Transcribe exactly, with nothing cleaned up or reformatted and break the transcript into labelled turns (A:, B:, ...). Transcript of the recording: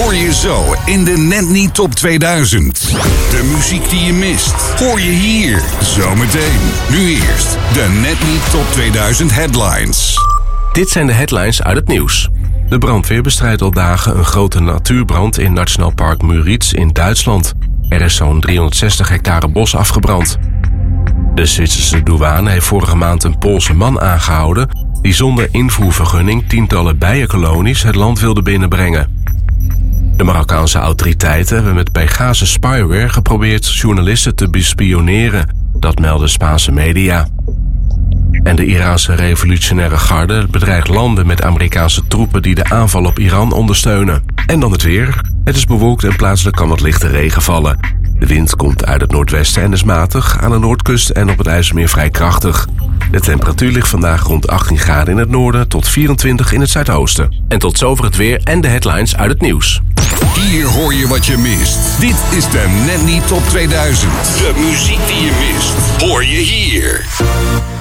A: hoor je zo in de Net Niet Top tweeduizend. De muziek die je mist, hoor je hier zometeen. Nu eerst de Net Niet Top tweeduizend headlines.
B: Dit zijn de headlines uit het nieuws. De brandweer bestrijdt al dagen een grote natuurbrand in Nationaal Park Müritz in Duitsland. Er is zo'n driehonderdzestig hectare bos afgebrand. De Zwitserse douane heeft vorige maand een Poolse man aangehouden die zonder invoervergunning tientallen bijenkolonies het land wilde binnenbrengen. De Marokkaanse autoriteiten hebben met Pegasus spyware geprobeerd journalisten te bespioneren. Dat melden Spaanse media. En de Iraanse revolutionaire garde bedreigt landen met Amerikaanse troepen die de aanval op Iran ondersteunen. En dan het weer. Het is bewolkt en plaatselijk kan wat lichte regen vallen. De wind komt uit het noordwesten en is matig, aan de noordkust en op het IJsselmeer vrij krachtig. De temperatuur ligt vandaag rond achttien graden in het noorden tot vierentwintig in het zuidoosten. En tot zover het weer en de headlines uit het nieuws.
A: Hier hoor je wat je mist. Dit is de Net Niet Top tweeduizend. De muziek die je mist, hoor je hier.